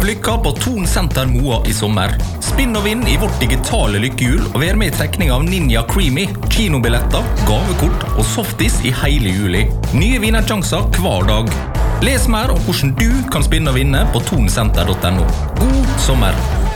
Prøv lykka på Thon Senter Moa i sommer. Spinn og vinn i vårt digitale lykkehjul, og vær med i trekning av Ninja Creamy, kinobilletter, gavekort og softis i hele juli. Nye vinnersjanser hver dag. Les mer om hvordan du kan spinne og vinne på thonsenter.no. God sommer!